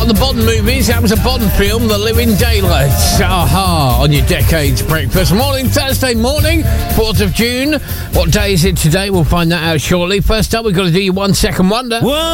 the Bond movies. That was a Bond film, The Living Daylights. Aha, on your Decades Breakfast. Morning, Thursday morning, 4th of June. What day is it today? We'll find that out shortly. First up, we've got to do your 1 second wonder.